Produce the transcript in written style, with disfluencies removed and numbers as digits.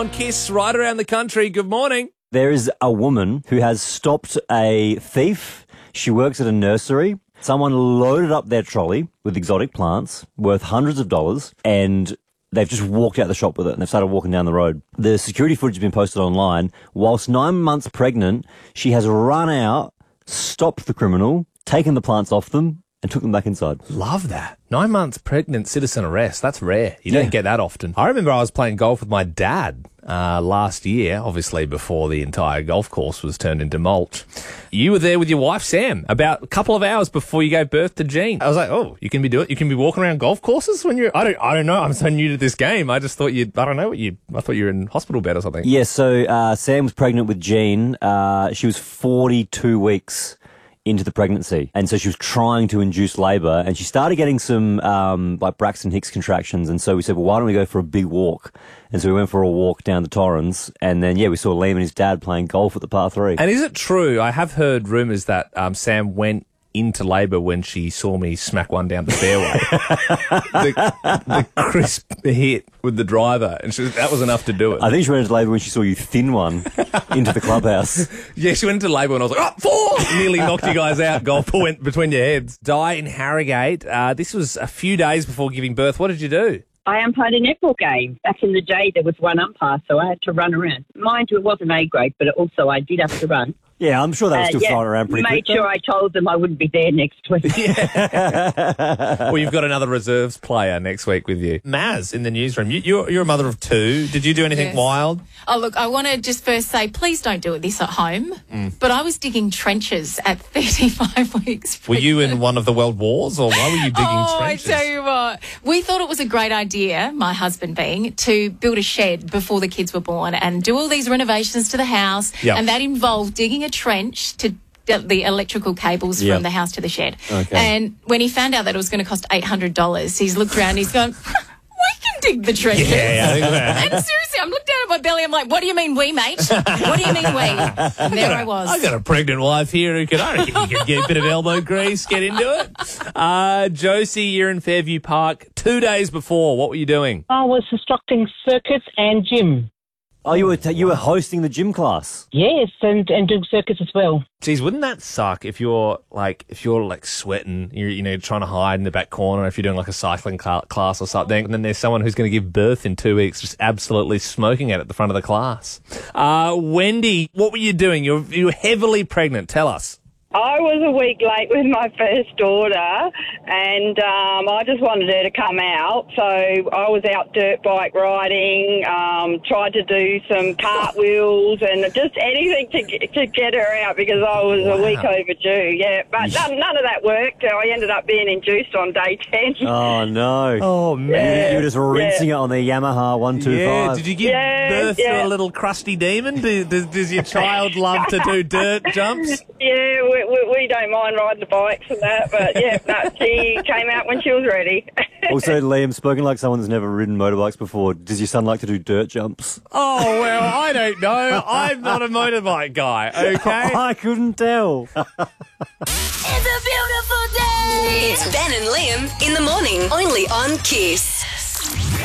On Kiss, right around the country. Good morning. There is a woman who has stopped a thief. She works at a nursery. Someone loaded up their trolley with exotic plants worth hundreds of dollars, and they've just walked out the shop with it, and they've started walking down the road. The security footage has been posted online. Whilst 9 months pregnant, she has run out, stopped the criminal, taken the plants off them, and took them back inside. Love that. 9 months pregnant, citizen arrest. That's rare. You don't get that often. I remember I was playing golf with my dad last year, obviously before the entire golf course was turned into mulch. You were there with your wife, Sam, about a couple of hours before you gave birth to Jean. I was like, oh, you can be walking around golf courses when you're, I don't know. I'm so new to this game. I just thought I thought you were in hospital bed or something. Yeah, so Sam was pregnant with Jean. She was 42 weeks into the pregnancy, and so she was trying to induce labour, and she started getting some like Braxton Hicks contractions, and so we said, well, why don't we go for a big walk? And so we went for a walk down the Torrens, and then we saw Liam and his dad playing golf at the par 3. And is it true, I have heard rumours that Sam went into labour when she saw me smack one down the fairway. the crisp hit with the driver, and that was enough to do it. I think she went into labour when she saw you thin one into the clubhouse. Yeah, she went into labour and I was like, 4! Nearly knocked you guys out. Golf ball went between your heads. Di in Harrogate. This was a few days before giving birth. What did you do? I umpired a netball game. Back in the day, there was one umpire, so I had to run around. Mind you, it wasn't A grade, but also I did have to run. Yeah, I'm sure that was still flying around pretty quick. Made sure I told them I wouldn't be there next week. Well, you've got another reserves player next week with you. Maz, in the newsroom, you're a mother of 2. Did you do anything wild? Oh, look, I want to just first say, please don't do this at home. But I was digging trenches at 35 weeks. Were you in one of the world wars, or why were you digging trenches? I tell you what. We thought it was a great idea, my husband being, to build a shed before the kids were born and do all these renovations to the house. Yep. And that involved digging a trench to the electrical cables from the house to the shed. Okay. And when he found out that it was going to cost $800, he's looked around and he's gone, we can dig the trenches. Yeah, I think And seriously, I'm looked down at my belly, I'm like, what do you mean we, mate? What do you mean we? And there I was. I got a pregnant wife here who I reckon you can get a bit of elbow grease, get into it. Josie, you're in Fairview Park. 2 days before, what were you doing? I was instructing circuits and gym. Oh, you were hosting the gym class? Yes, and doing circuits as well. Geez, wouldn't that suck if you're sweating, you're trying to hide in the back corner, if you're doing like a cycling class or something, and then there's someone who's going to give birth in 2 weeks just absolutely smoking it at the front of the class. Wendy, what were you doing? You were heavily pregnant. Tell us. I was a week late with my first daughter, and I just wanted her to come out. So I was out dirt bike riding, tried to do some cartwheels and just anything to get her out because I was a week overdue. Yeah, but none of that worked. I ended up being induced on day 10. Oh, no. Oh, man. You were just rinsing it on the Yamaha 125. Yeah, did you give birth to a little crusty demon? Does your child love to do dirt jumps? Yeah, we don't mind riding the bikes and that, but she came out when she was ready. Also, Liam, spoken like someone who's never ridden motorbikes before, does your son like to do dirt jumps? Oh, well, I don't know. I'm not a motorbike guy, okay? I couldn't tell. It's a beautiful day. It's Ben and Liam in the morning, only on Kiss.